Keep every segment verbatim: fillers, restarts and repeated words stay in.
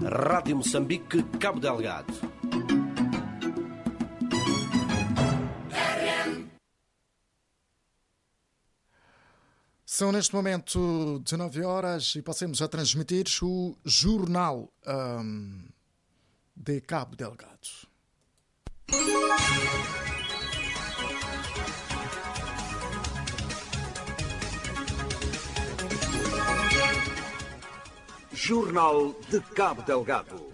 Rádio Moçambique, Cabo Delgado. São neste momento dezenove horas e passemos a transmitir o Jornal um, de Cabo Delgado. Jornal de Cabo Delgado.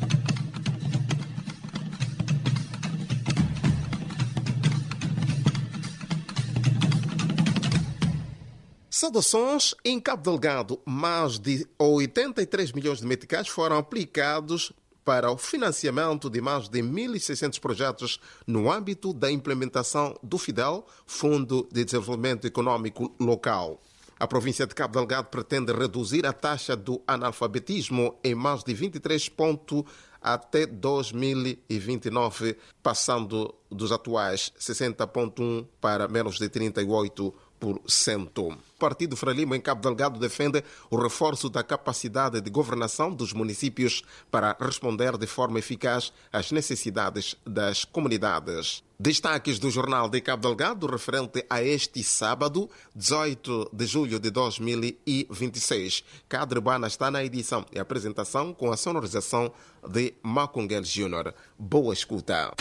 Saudações. Em Cabo Delgado, mais de oitenta e três milhões de meticais foram aplicados para o financiamento de mais de mil e seiscentos projetos no âmbito da implementação do FIDEL, Fundo de Desenvolvimento Econômico Local. A província de Cabo Delgado pretende reduzir a taxa do analfabetismo em mais de vinte e três pontos até dois mil e vinte e nove, passando dos atuais sessenta vírgula um para menos de trinta e oito por cento. O Partido Frelimo em Cabo Delgado defende o reforço da capacidade de governação dos municípios para responder de forma eficaz às necessidades das comunidades. Destaques do Jornal de Cabo Delgado referente a este sábado, dezoito de julho de dois mil e vinte e seis. Cadre Bana está na edição e apresentação com a sonorização de Macungel Júnior. Boa escuta.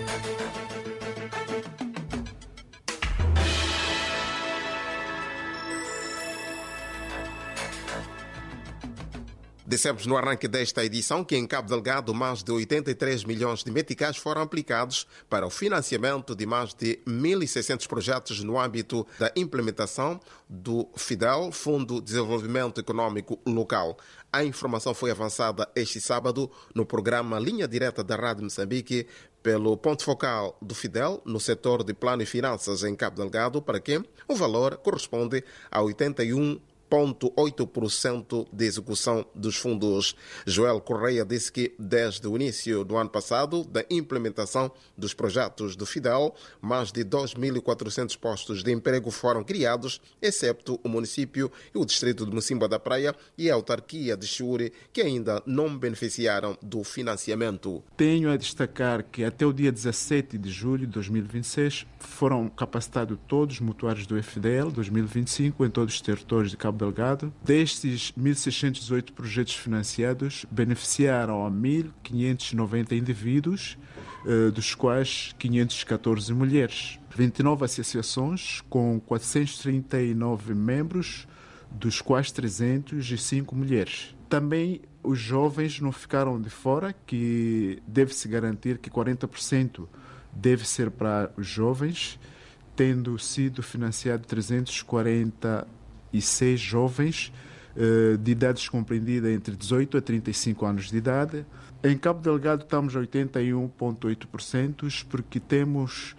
Dissemos no arranque desta edição que em Cabo Delgado mais de oitenta e três milhões de meticais foram aplicados para o financiamento de mais de mil e seiscentos projetos no âmbito da implementação do FIDEL, Fundo de Desenvolvimento Econômico Local. A informação foi avançada este sábado no programa Linha Direta da Rádio Moçambique pelo ponto focal do FIDEL no setor de plano e finanças em Cabo Delgado, para que o valor corresponde a oitenta e um vírgula oito por cento de execução dos fundos. Joel Correia disse que desde o início do ano passado, da implementação dos projetos do FIDEL, mais de dois mil e quatrocentos postos de emprego foram criados, excepto o município e o distrito de Mocimboa da Praia e a autarquia de Chiure, que ainda não beneficiaram do financiamento. Tenho a destacar que até o dia dezassete de julho de dois mil e vinte e seis foram capacitados todos os mutuários do FIDEL dois mil e vinte e cinco em todos os territórios de Cabo Delgado. Destes mil seiscentos e dezoito projetos financiados, beneficiaram a mil quinhentos e noventa indivíduos, dos quais quinhentas e catorze mulheres. vinte e nove associações com quatrocentos e trinta e nove membros, dos quais trezentos e cinco mulheres. Também os jovens não ficaram de fora, que deve-se garantir que quarenta por cento deve ser para os jovens, tendo sido financiado trezentos e quarenta e seis jovens eh, de idades compreendidas entre dezoito a trinta e cinco anos de idade. Em Cabo Delgado estamos a oitenta e um vírgula oito por cento, porque temos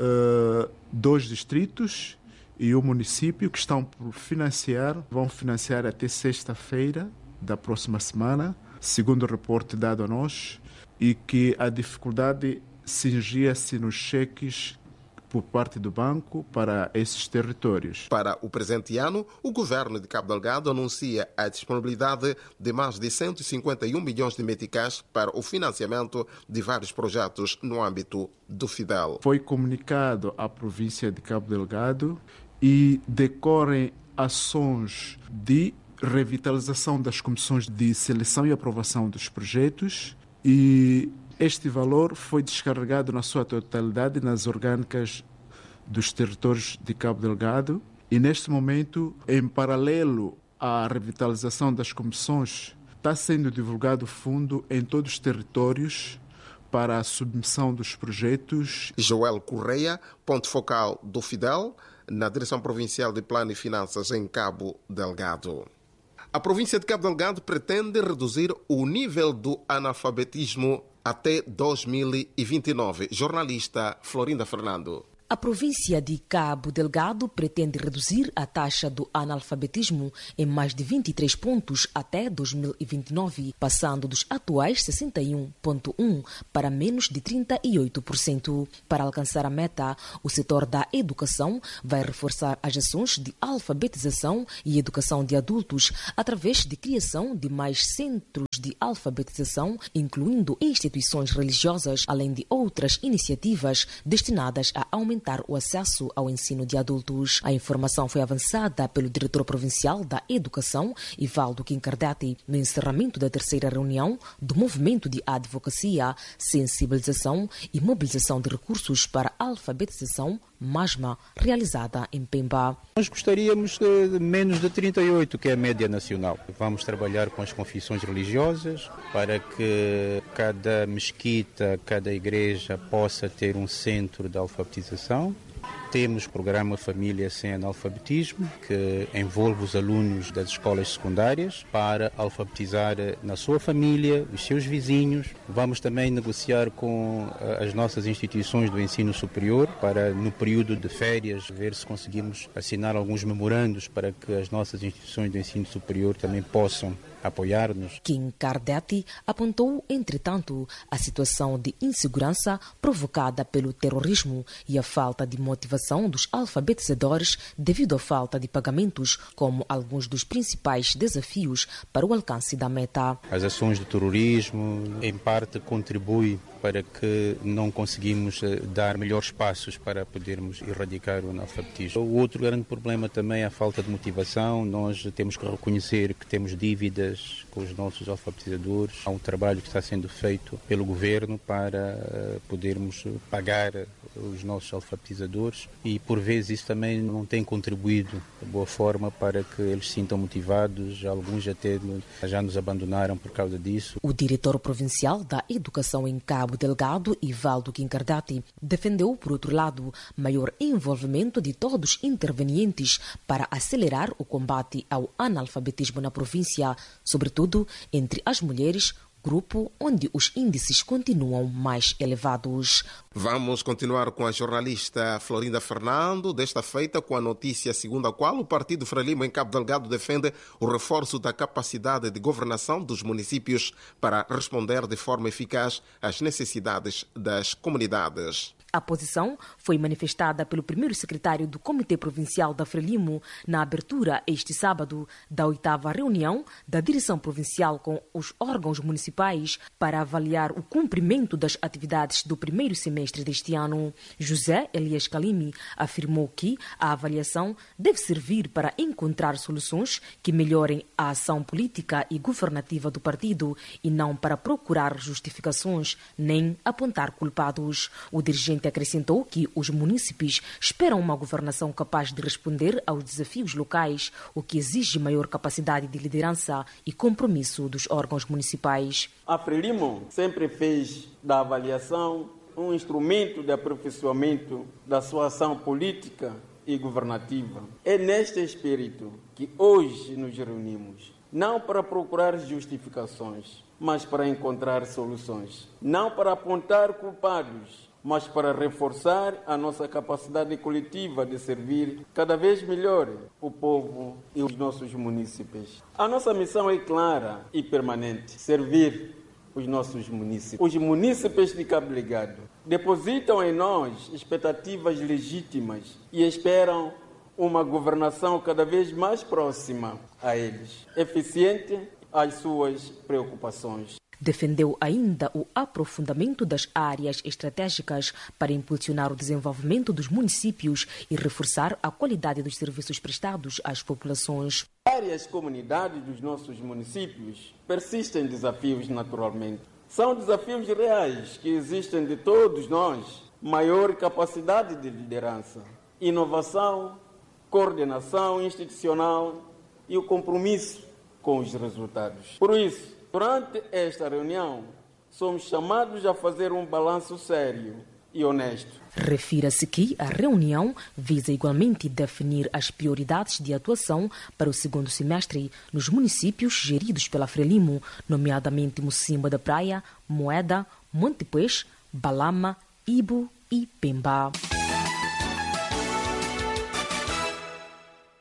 eh, dois distritos e um município que estão por financiar, vão financiar até sexta-feira da próxima semana, segundo o reporte dado a nós, e que a dificuldade cingia-se nos cheques por parte do banco para esses territórios. Para o presente ano, o governo de Cabo Delgado anuncia a disponibilidade de mais de cento e cinquenta e um milhões de meticais para o financiamento de vários projetos no âmbito do FIDEL. Foi comunicado à província de Cabo Delgado e decorrem ações de revitalização das comissões de seleção e aprovação dos projetos, e este valor foi descarregado na sua totalidade nas orgânicas dos territórios de Cabo Delgado, e neste momento, em paralelo à revitalização das comissões, está sendo divulgado fundo em todos os territórios para a submissão dos projetos. Joel Correia, ponto focal do FIDEL, na Direção Provincial de Plano e Finanças em Cabo Delgado. A província de Cabo Delgado pretende reduzir o nível do analfabetismo até dois mil e vinte e nove. Jornalista Florinda Fernando. A província de Cabo Delgado pretende reduzir a taxa do analfabetismo em mais de vinte e três pontos até dois mil e vinte e nove, passando dos atuais sessenta e um vírgula um para menos de trinta e oito por cento. Para alcançar a meta, o setor da educação vai reforçar as ações de alfabetização e educação de adultos através de criação de mais centros projetos de alfabetização, incluindo instituições religiosas, além de outras iniciativas destinadas a aumentar o acesso ao ensino de adultos. A informação foi avançada pelo diretor provincial da Educação, Ivaldo Quincardati, no encerramento da terceira reunião do Movimento de Advocacia, Sensibilização e Mobilização de Recursos para a Alfabetização, MASMA, realizada em Pemba. Nós gostaríamos de menos de trinta e oito, que é a média nacional. Vamos trabalhar com as confissões religiosas para que cada mesquita, cada igreja possa ter um centro de alfabetização. Temos o programa Família Sem Analfabetismo, que envolve os alunos das escolas secundárias para alfabetizar na sua família, os seus vizinhos. Vamos também negociar com as nossas instituições do ensino superior para, no período de férias, ver se conseguimos assinar alguns memorandos para que as nossas instituições do ensino superior também possam apoiar-nos. Quincardati apontou, entretanto, a situação de insegurança provocada pelo terrorismo e a falta de motivação dos alfabetizadores devido à falta de pagamentos como alguns dos principais desafios para o alcance da meta. As ações de terrorismo, em parte, contribuem para que não conseguimos dar melhores passos para podermos erradicar o analfabetismo. O outro grande problema também é a falta de motivação. Nós temos que reconhecer que temos dívidas com os nossos alfabetizadores. Há um trabalho que está sendo feito pelo governo para podermos pagar os nossos alfabetizadores e, por vezes, isso também não tem contribuído de boa forma para que eles se sintam motivados. Alguns até já nos abandonaram por causa disso. O diretor provincial da Educação em Cabo Delgado, Ivaldo Quincardati, defendeu, por outro lado, maior envolvimento de todos os intervenientes para acelerar o combate ao analfabetismo na província, sobretudo entre as mulheres, grupo onde os índices continuam mais elevados. Vamos continuar com a jornalista Florinda Fernando, desta feita com a notícia segundo a qual o Partido Frelimo em Cabo Delgado defende o reforço da capacidade de governação dos municípios para responder de forma eficaz às necessidades das comunidades. A posição foi manifestada pelo primeiro secretário do Comitê Provincial da Frelimo na abertura este sábado da oitava reunião da direção provincial com os órgãos municipais para avaliar o cumprimento das atividades do primeiro semestre deste ano. José Elias Calimi afirmou que a avaliação deve servir para encontrar soluções que melhorem a ação política e governativa do partido e não para procurar justificações nem apontar culpados. O dirigente acrescentou que os munícipes esperam uma governação capaz de responder aos desafios locais, o que exige maior capacidade de liderança e compromisso dos órgãos municipais. A Frelimo sempre fez da avaliação um instrumento de aperfeiçoamento da sua ação política e governativa. É neste espírito que hoje nos reunimos, não para procurar justificações, mas para encontrar soluções, não para apontar culpados, mas para reforçar a nossa capacidade coletiva de servir cada vez melhor o povo e os nossos munícipes. A nossa missão é clara e permanente: servir os nossos munícipes. Os munícipes de Cabo Delgado depositam em nós expectativas legítimas e esperam uma governação cada vez mais próxima a eles, eficiente às suas preocupações. Defendeu ainda o aprofundamento das áreas estratégicas para impulsionar o desenvolvimento dos municípios e reforçar a qualidade dos serviços prestados às populações. Várias comunidades dos nossos municípios persistem desafios naturalmente. São desafios reais que existem de todos nós. Maior capacidade de liderança, inovação, coordenação institucional e o compromisso com os resultados. Por isso, durante esta reunião, somos chamados a fazer um balanço sério e honesto. Refira-se que a reunião visa igualmente definir as prioridades de atuação para o segundo semestre nos municípios geridos pela Frelimo, nomeadamente Mocimboa da Praia, Moeda, Montepuez, Balama, Ibo e Pemba.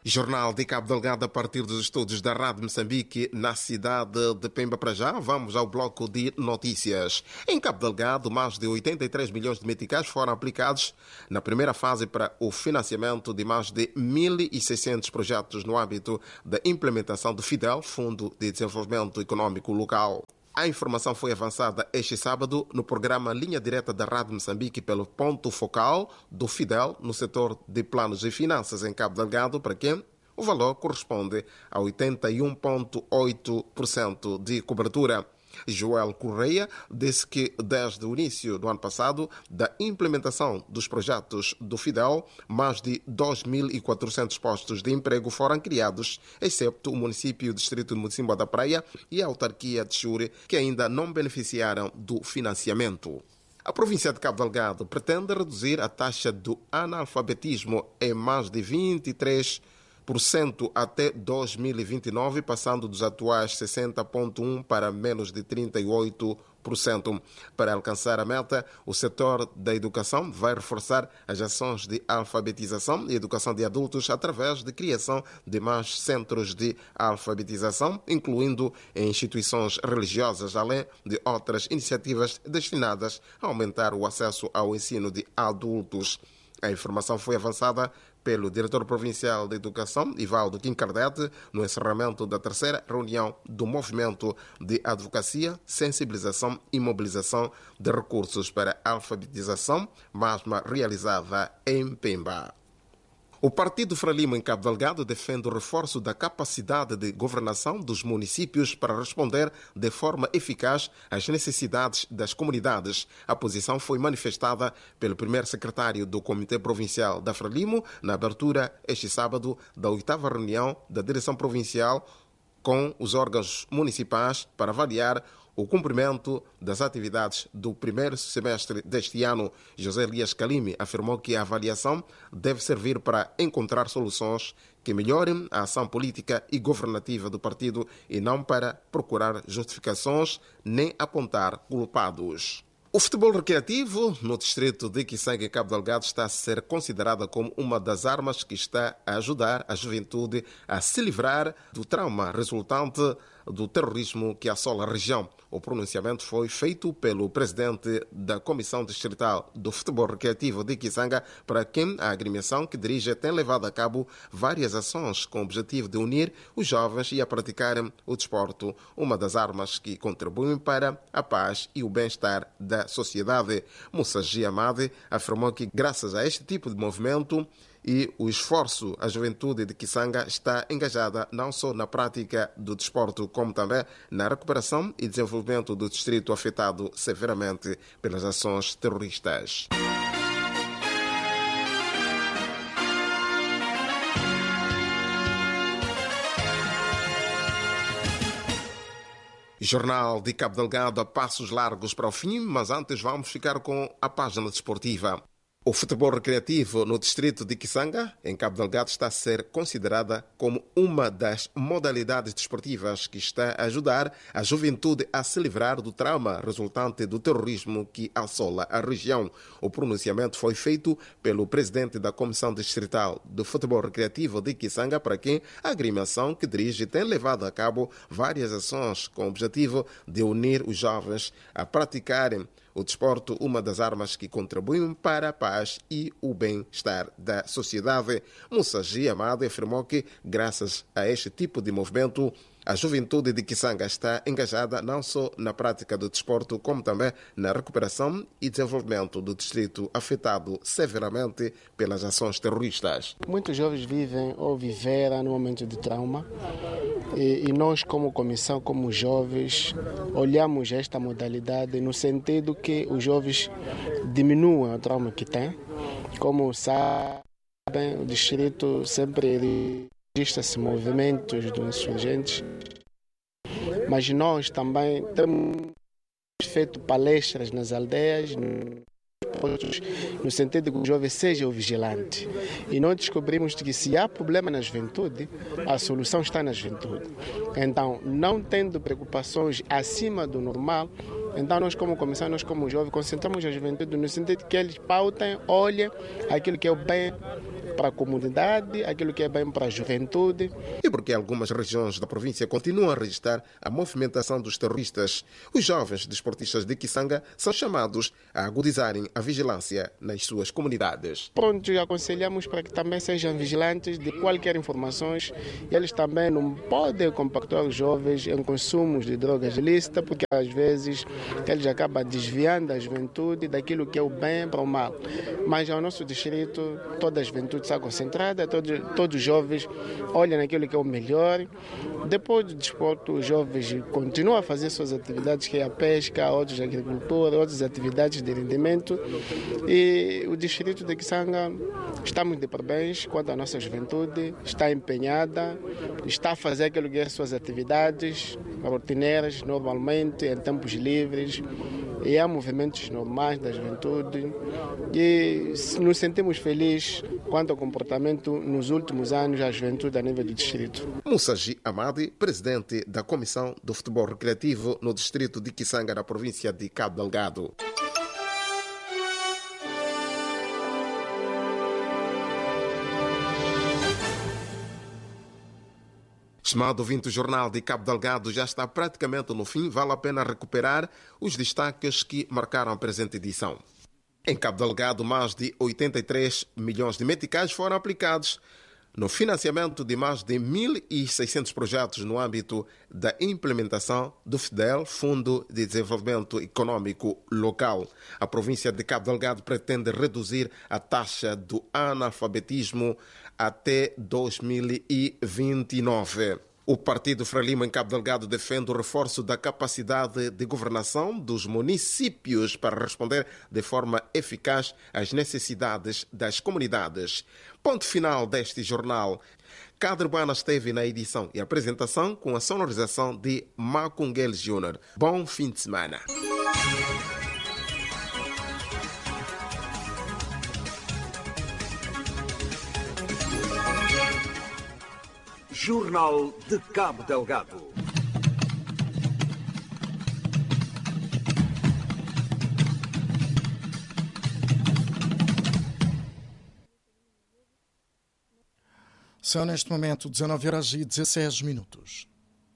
Jornal de Cabo Delgado a partir dos estúdios da Rádio Moçambique na cidade de Pemba. Para já, vamos ao bloco de notícias. Em Cabo Delgado, mais de oitenta e três milhões de meticais foram aplicados na primeira fase para o financiamento de mais de mil e seiscentos projetos no âmbito da implementação do FIDEL, Fundo de Desenvolvimento Econômico Local. A informação foi avançada este sábado no programa Linha Direta da Rádio Moçambique pelo ponto focal do FIDEL no setor de planos e finanças em Cabo Delgado, para quem o valor corresponde a oitenta e um vírgula oito por cento de cobertura. Joel Correia disse que desde o início do ano passado da implementação dos projetos do FIDEL, mais de dois mil e quatrocentos postos de emprego foram criados, excepto o município distrito de Mocimboa da Praia e a autarquia de Chure, que ainda não beneficiaram do financiamento. A província de Cabo Delgado pretende reduzir a taxa do analfabetismo em mais de vinte e três por cento até dois mil e vinte e nove, passando dos atuais sessenta vírgula um por cento para menos de trinta e oito por cento. Para alcançar a meta, o setor da educação vai reforçar as ações de alfabetização e educação de adultos através de criação de mais centros de alfabetização, incluindo em instituições religiosas, além de outras iniciativas destinadas a aumentar o acesso ao ensino de adultos. A informação foi avançada pelo diretor provincial de Educação, Ivaldo Quincardete, no encerramento da terceira reunião do Movimento de Advocacia, Sensibilização e Mobilização de Recursos para a Alfabetização, mesma realizada em Pemba. O Partido Frelimo em Cabo Delgado defende o reforço da capacidade de governação dos municípios para responder de forma eficaz às necessidades das comunidades. A posição foi manifestada pelo primeiro secretário do Comitê Provincial da Frelimo na abertura este sábado da oitava reunião da Direção Provincial com os órgãos municipais para avaliar o cumprimento das atividades do primeiro semestre deste ano. José Elias Calimi afirmou que a avaliação deve servir para encontrar soluções que melhorem a ação política e governativa do partido e não para procurar justificações nem apontar culpados. O futebol recreativo no distrito de Kisanga, em Cabo Delgado, está a ser considerada como uma das armas que está a ajudar a juventude a se livrar do trauma resultante do terrorismo que assola a região. O pronunciamento foi feito pelo presidente da Comissão Distrital do Futebol Recreativo de Kisanga, para quem a agremiação que dirige tem levado a cabo várias ações com o objetivo de unir os jovens e a praticarem o desporto, uma das armas que contribuem para a paz e o bem-estar da sociedade. Moussa Giamade afirmou que, graças a este tipo de movimento e o esforço, a juventude de Kisanga está engajada não só na prática do desporto, como também na recuperação e desenvolvimento do distrito afetado severamente pelas ações terroristas. Jornal de Cabo Delgado a passos largos para o fim, mas antes vamos ficar com a página desportiva. O futebol recreativo no distrito de Kisanga, em Cabo Delgado, está a ser considerada como uma das modalidades desportivas que está a ajudar a juventude a se livrar do trauma resultante do terrorismo que assola a região. O pronunciamento foi feito pelo presidente da Comissão Distrital do Futebol Recreativo de Kisanga, para quem a agremiação que dirige tem levado a cabo várias ações com o objetivo de unir os jovens a praticarem o desporto, uma das armas que contribuem para a paz e o bem-estar da sociedade. Moussa Giamade afirmou que, graças a este tipo de movimento, a juventude de Kisanga está engajada não só na prática do desporto, como também na recuperação e desenvolvimento do distrito afetado severamente pelas ações terroristas. Muitos jovens vivem ou viveram no momento de trauma e, e nós, como comissão, como jovens, olhamos esta modalidade no sentido que os jovens diminuam o trauma que têm. Como sabem, o distrito sempre registra-se movimentos dos insurgentes, mas nós também temos feito palestras nas aldeias, no sentido de que o jovem seja o vigilante. E nós descobrimos que se há problema na juventude, a solução está na juventude. Então, não tendo preocupações acima do normal, então nós como comissão, nós como jovens, concentramos a juventude no sentido de que eles pautem, olhem aquilo que é o bem para a comunidade, aquilo que é bem para a juventude. E porque algumas regiões da província continuam a registrar a movimentação dos terroristas, os jovens desportistas de Kisanga são chamados a agudizarem a vigilância nas suas comunidades. Pronto, aconselhamos para que também sejam vigilantes de qualquer informação. Eles também não podem compactuar os jovens em consumos de drogas ilícitas, porque às vezes eles acabam desviando a juventude daquilo que é o bem para o mal. Mas ao nosso distrito, toda a juventude está concentrada, todos, todos os jovens olham naquilo que é o melhor. Depois do desporto, os jovens continuam a fazer suas atividades, que é a pesca, outros agricultura, outras atividades de rendimento. E o distrito de Kisanga estamos de parabéns quanto à nossa juventude, está empenhada, está a fazer aquilo que é suas atividades rotineiras, normalmente, em tempos livres. E há movimentos normais da juventude e nos sentimos felizes quanto ao comportamento nos últimos anos da juventude a nível do distrito. Musaji Amadi, presidente da Comissão do Futebol Recreativo no distrito de Kisanga, na província de Cabo Delgado. Estimado ouvinte, o Jornal de Cabo Delgado já está praticamente no fim. Vale a pena recuperar os destaques que marcaram a presente edição. Em Cabo Delgado, mais de oitenta e três milhões de meticais foram aplicados no financiamento de mais de mil e seiscentos projetos no âmbito da implementação do FDEL, Fundo de Desenvolvimento Econômico Local. A província de Cabo Delgado pretende reduzir a taxa do analfabetismo até dois mil e vinte e nove. O Partido Frelimo em Cabo Delgado defende o reforço da capacidade de governação dos municípios para responder de forma eficaz às necessidades das comunidades. Ponto final deste jornal. Cadre Buana esteve na edição e apresentação com a sonorização de Macunguel Júnior. Bom fim de semana. Jornal de Cabo Delgado. São neste momento dezanove horas e dezesseis minutos.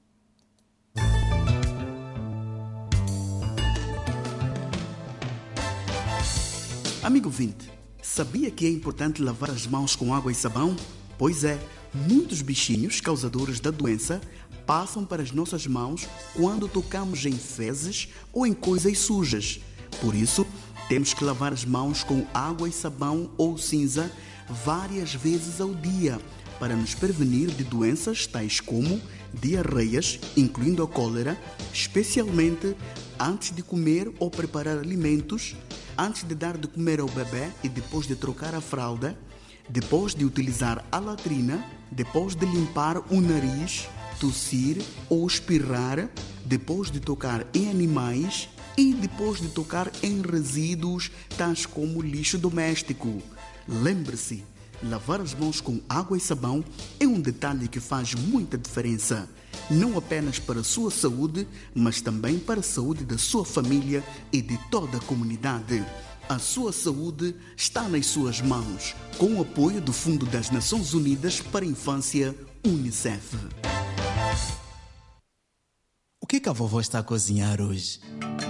Amigo vinte, sabia que é importante lavar as mãos com água e sabão? Pois é, muitos bichinhos causadores da doença passam para as nossas mãos quando tocamos em fezes ou em coisas sujas. Por isso, temos que lavar as mãos com água e sabão ou cinza várias vezes ao dia para nos prevenir de doenças tais como diarreias, incluindo a cólera, especialmente antes de comer ou preparar alimentos, antes de dar de comer ao bebê e depois de trocar a fralda, depois de utilizar a latrina, depois de limpar o nariz, tossir ou espirrar, depois de tocar em animais e depois de tocar em resíduos tais como lixo doméstico. Lembre-se, lavar as mãos com água e sabão é um detalhe que faz muita diferença, não apenas para a sua saúde, mas também para a saúde da sua família e de toda a comunidade. A sua saúde está nas suas mãos, com o apoio do Fundo das Nações Unidas para a Infância, UNICEF. O que é que a vovó está a cozinhar hoje?